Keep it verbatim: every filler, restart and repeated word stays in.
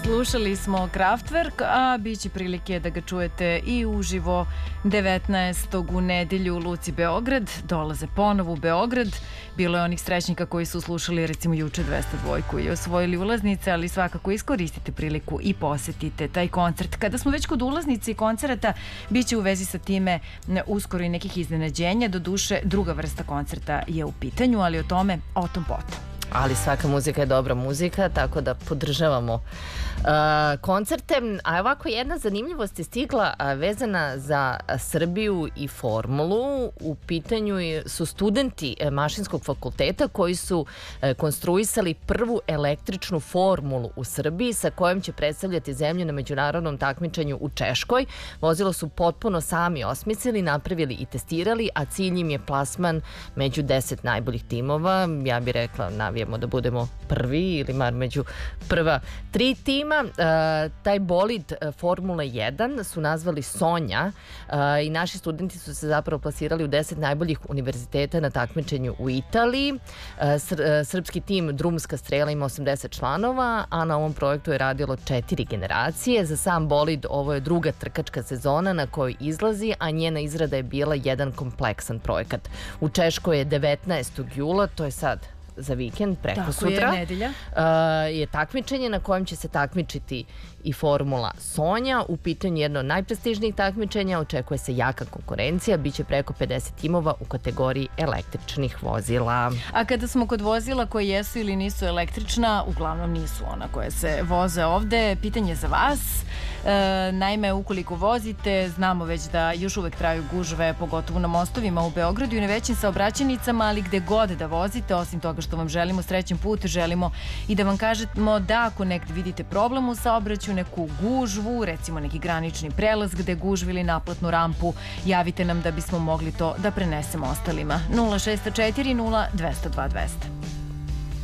Slušali smo Kraftwerk, a bit će prilike da ga čujete i uživo devetnaestog u nedelju u Luci Beograd. Dolaze ponovo u Beograd. Bilo je onih srećnika koji su slušali recimo juče dvesta dva i osvojili ulaznice, ali svakako iskoristite priliku i posetite taj koncert. Kada smo već kod ulaznice i koncerata, bit će u vezi sa time uskoro i nekih iznenađenja. Do duše, druga vrsta koncerta je u pitanju, ali o tome o tom potom. Ali svaka muzika je dobra muzika, tako da podržavamo uh, koncerte. A ovako jedna zanimljivost je stigla uh, vezana za Srbiju i formulu. U pitanju su studenti uh, Mašinskog fakulteta koji su uh, konstruisali prvu električnu formulu u Srbiji sa kojom će predstavljati zemlju na međunarodnom takmičenju u Češkoj. Vozilo su potpuno sami osmislili, napravili i testirali, a cilj im je plasman među deset najboljih timova. Ja bih rekla na da budemo prvi ili mar među prva tri tima. E, taj bolid Formule jedan su nazvali Sonja e, i naši studenti su se zapravo plasirali u deset najboljih univerziteta na takmičenju u Italiji. E, sr, e, srpski tim Drumska strela ima osamdeset članova, a na ovom projektu je radilo četiri generacije. Za sam bolid ovo je druga trkačka sezona na kojoj izlazi, a njena izrada je bila jedan kompleksan projekat. U Češkoj je devetnaestog jula, to je sad za vikend, preko sutra, je, nedelja. Uh, je takmičenje na kojem će se takmičiti i Formula Sonja. U pitanju jedno od najprestižnijih takmičenja, očekuje se jaka konkurencija, bit će preko pedeset timova u kategoriji električnih vozila. A kada smo kod vozila koje jesu ili nisu električna, uglavnom nisu ona koje se voze ovde, pitanje za vas. E, naime, ukoliko vozite, znamo već da još uvek traju gužve, pogotovo na mostovima u Beogradu i na većim saobraćajnicama, ali gde god da vozite, osim toga što vam želimo srećan put, želimo i da vam kažemo da ako negde vidite problem u saobraćaju, neku gužvu, recimo neki granični prelaz gde gužvi ili naplatnu rampu, javite nam da bismo mogli to da prenesemo ostalima. nula šest četiri nula dvesta dva dvesta.